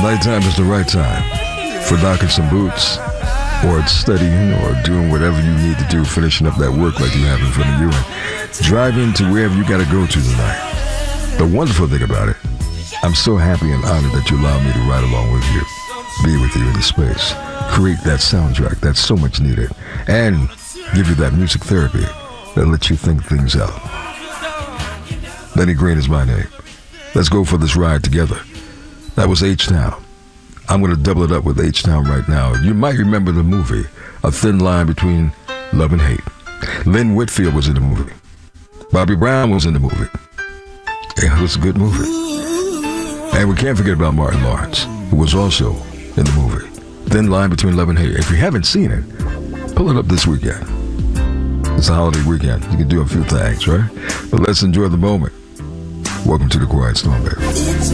Nighttime is the right time for knocking some boots, or it's studying, or doing whatever you need to do, finishing up that work like you have in front of you, and driving to wherever you got to go to tonight. The wonderful thing about it, I'm so happy and honored that you allow me to ride along with you, be with you in the space, create that soundtrack that's so much needed, and give you that music therapy that lets you think things out. Lenny Green is my name. Let's go for this ride together. That was H-Town. I'm going to double it up with H-Town right now. You might remember the movie, A Thin Line Between Love and Hate. Lynn Whitfield was in the movie. Bobby Brown was in the movie. Yeah, it was a good movie. And we can't forget about Martin Lawrence, who was also in the movie. Thin Line Between Love and Hate. If you haven't seen it, pull it up this weekend. It's a holiday weekend. You can do a few things, right? But let's enjoy the moment. Welcome to the Quiet Storm, baby.